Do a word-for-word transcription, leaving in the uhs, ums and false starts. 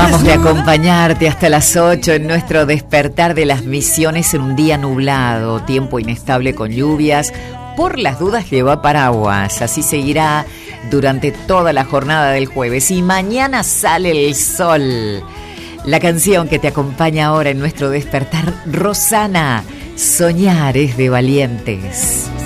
Vamos de acompañarte hasta las ocho en nuestro despertar de las misiones en un día nublado, tiempo inestable con lluvias. Por las dudas lleva paraguas, así seguirá durante toda la jornada del jueves y mañana sale el sol. La canción que te acompaña ahora en nuestro despertar, Rosana, Soñar es de valientes.